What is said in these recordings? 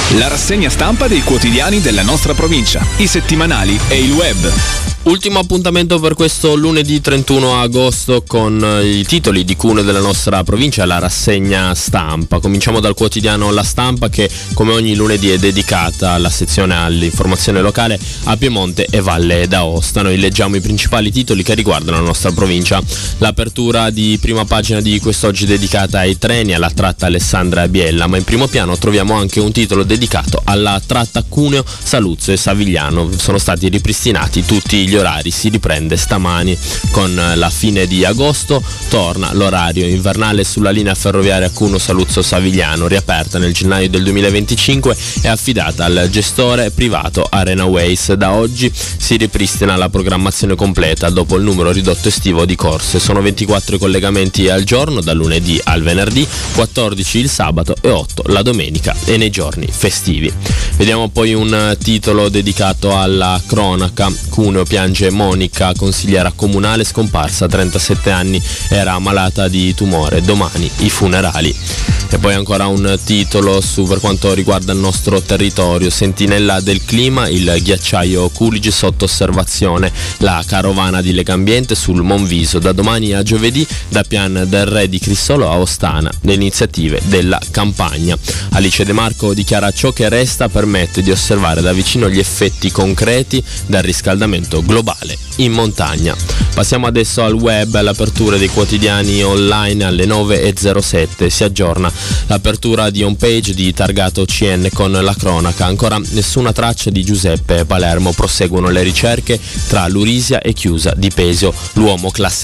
La rassegna stampa dei quotidiani della nostra provincia, i settimanali e il web. Ultimo appuntamento per questo lunedì 31 agosto con i titoli di cune della nostra provincia, la rassegna stampa. Cominciamo dal quotidiano La Stampa, che come ogni lunedì è dedicata alla sezione all'informazione locale a Piemonte e Valle d'Aosta. Noi leggiamo i principali titoli che riguardano la nostra provincia. L'apertura di prima pagina di quest'oggi dedicata ai treni, alla tratta Alessandra Biella, ma in primo piano troviamo anche un titolo dedicato alla tratta Cuneo, Saluzzo e Savigliano. Sono stati ripristinati tutti gli orari, si riprende stamani con la fine di agosto, torna l'orario invernale sulla linea ferroviaria Cuneo Saluzzo Savigliano, riaperta nel gennaio del 2025 e affidata al gestore privato Arena Ways. Da oggi si ripristina la programmazione completa dopo il numero ridotto estivo di corse. Sono 24 i collegamenti al giorno dal lunedì al venerdì, 14 il sabato e 8 la domenica e nei giorni festivi. Vediamo poi un titolo dedicato alla cronaca. Cuneo piange Monica, consigliera comunale scomparsa, 37 anni, era malata di tumore, domani i funerali. E poi ancora un titolo per quanto riguarda il nostro territorio, sentinella del clima, il ghiacciaio Coolidge sotto osservazione, la carovana di Legambiente sul Monviso, da domani a giovedì da Pian del Re di Crissolo a Ostana, le iniziative della campagna. Alice De Marco dichiara: ciò che resta permette di osservare da vicino gli effetti concreti del riscaldamento globale in montagna. Passiamo adesso al web, all'apertura dei quotidiani online alle 9:07. Si aggiorna l'apertura di homepage di Targato CN con la cronaca. Ancora nessuna traccia di Giuseppe Palermo, proseguono le ricerche tra Lurisia e Chiusa di Pesio. L'uomo, classe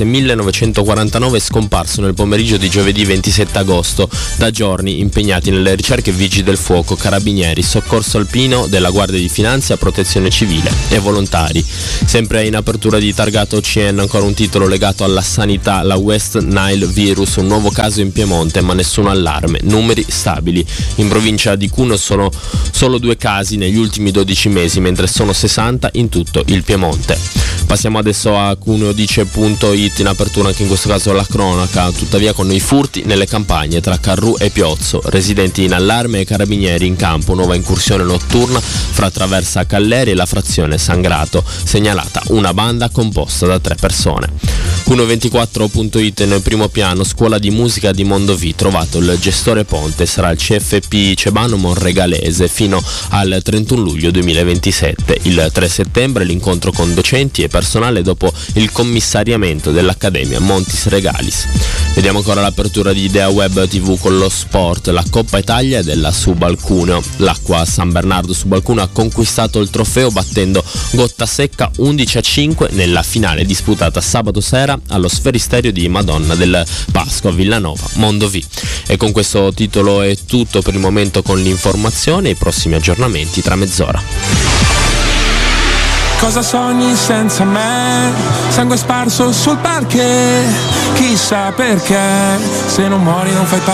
1949, scomparso nel pomeriggio di giovedì 27 agosto. Da giorni impegnati nelle ricerche vigili del fuoco, carabinieri, soccorso alpino della Guardia di Finanza, protezione civile e volontari. Sempre in apertura di Targato CN ancora un titolo legato alla sanità, la West Nile virus, un nuovo caso in Piemonte ma nessun allarme, numeri stabili. In provincia di Cuneo sono solo 2 casi negli ultimi 12 mesi, mentre sono 60 in tutto il Piemonte. Passiamo adesso a cuneodice.it, in apertura anche in questo caso la cronaca, tuttavia con i furti nelle campagne tra Carrù e Piozzo, residenti in allarme e carabinieri in campo, nuova incursione notturna fra Traversa Calleri e la frazione Sangrato, segnalata una banda composta da 3 persone. Cuneo24.it, nel primo piano, scuola di musica di Mondovì, trovato il gestore ponte, sarà il CFP Cebano Monregalese fino al 31 luglio 2027. Il 3 settembre l'incontro con docenti e personale dopo il commissariamento dell'Accademia Montis Regalis. Vediamo ancora l'apertura di Idea Web TV con lo sport, la Coppa Italia della Subalcuneo. L'Acqua San Bernardo Subalcuneo ha conquistato il trofeo battendo Gottasecca 11-5 nella finale disputata sabato sera allo Sferisterio di Madonna del Pasco a Villanova, Mondovì. E con questo titolo è tutto per il momento con l'informazione, i prossimi aggiornamenti tra mezz'ora. Cosa sogni senza me? Sangue sparso sul parquet, chissà perché, se non muori non fai parte